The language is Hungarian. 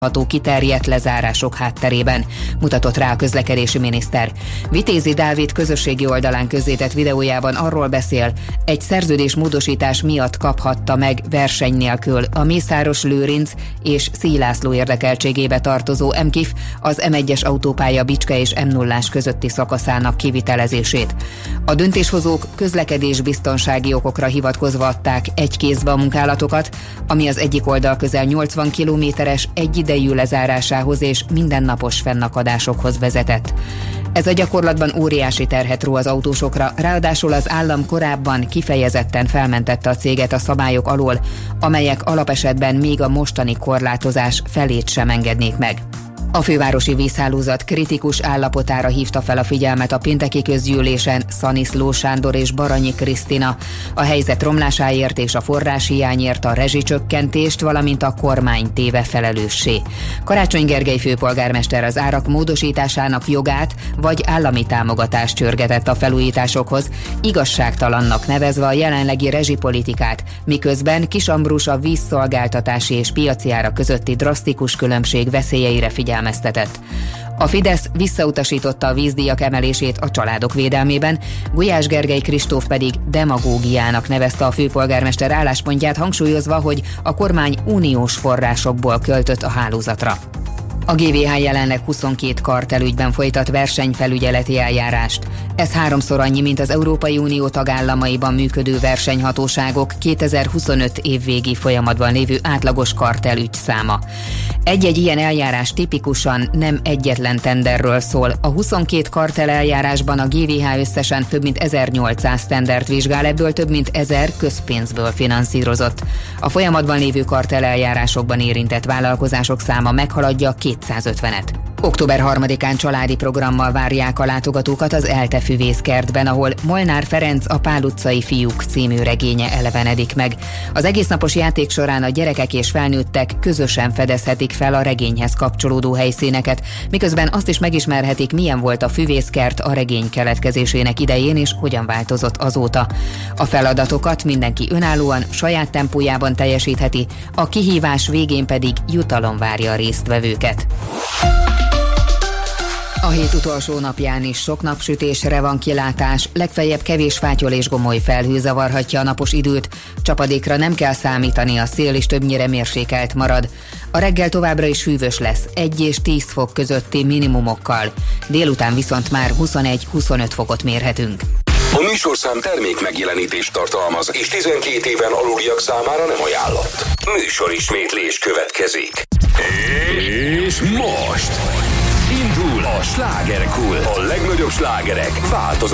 kiterjedt lezárások hátterében, mutatott rá a közlekedési miniszter. Vitézi Dávid közösségi oldalán közzétett videójában arról beszél, egy szerződésmódosítás miatt kaphatta meg verseny nélkül a Mészáros Lőrinc és Szíj László érdekeltségébe tartozó MKIF az M1-es autópálya Bicske és M0-ás közötti szakaszának kivitelezését. A döntéshozók közlekedésbiztonsági okokra hivatkozva adták egy kézbe a munkálatokat, ami az egyik oldal közel 80 kilométeres egyidejű lezárásához és mindennapos fennakadásokhoz vezetett. Ez a gyakorlatban óriási terhet ró az autósokra, ráadásul az állam korábban kifejezetten felmentette a céget a szabályok alól, amelyek alapesetben még a mostani korlátozás felét sem engednék meg. A fővárosi vízhálózat kritikus állapotára hívta fel a figyelmet a pénteki közgyűlésen Szaniszló Sándor és Baranyi Krisztina. A helyzet romlásáért és a forráshiányért a rezsicsökkentést, valamint a kormány téve felelőssé. Karácsony Gergely főpolgármester az árak módosításának jogát vagy állami támogatást csörgetett a felújításokhoz, igazságtalannak nevezve a jelenlegi rezsipolitikát, miközben Kiss Ambrus a vízszolgáltatási és piaci ára közötti drasztikus különbség veszélyeire figyelmeztetett. A Fidesz visszautasította a vízdíjak emelését a családok védelmében, Gulyás Gergely Kristóf pedig demagógiának nevezte a főpolgármester álláspontját, hangsúlyozva, hogy a kormány uniós forrásokból költött a hálózatra. A GVH jelenleg 22 kartellügyben folytat versenyfelügyeleti eljárást. Ez 3-szor annyi, mint az Európai Unió tagállamaiban működő versenyhatóságok 2025 évvégi folyamatban lévő átlagos kartellügy száma. Egy-egy ilyen eljárás tipikusan nem egyetlen tenderről szól. A 22 kartell eljárásban a GVH összesen több mint 1800 tendert vizsgál, ebből több mint 1000 közpénzből finanszírozott. A folyamatban lévő kartell eljárásokban érintett vállalkozások száma meghaladja 250-et. Október 3-án családi programmal várják a látogatókat az ELTE füvészkertben, ahol Molnár Ferenc A Pál utcai fiúk című regénye elevenedik meg. Az egésznapos játék során a gyerekek és felnőttek közösen fedezhetik fel a regényhez kapcsolódó helyszíneket, miközben azt is megismerhetik, milyen volt a füvészkert a regény keletkezésének idején és hogyan változott azóta. A feladatokat mindenki önállóan, saját tempójában teljesítheti, a kihívás végén pedig jutalom várja a résztvevőket. A hét utolsó napján is sok napsütésre van kilátás, legfeljebb kevés fátyol és gomoly felhő zavarhatja a napos időt, csapadékra nem kell számítani, a szél is többnyire mérsékelt marad. A reggel továbbra is hűvös lesz, 1 és 10 fok közötti minimumokkal, délután viszont már 21-25 fokot mérhetünk. A műsorszám termék megjelenítést tartalmaz, és 12 éven aluliak számára nem ajánlott. Műsorismétlés következik. És most indul a slágerkult. A legnagyobb slágerek változó